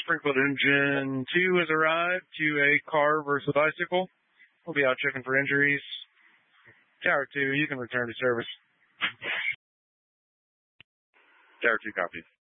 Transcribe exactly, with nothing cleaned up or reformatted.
Springfield Engine two has arrived to a car versus bicycle. We'll be out checking for injuries. Tower two, you can return to service. Tower two copies.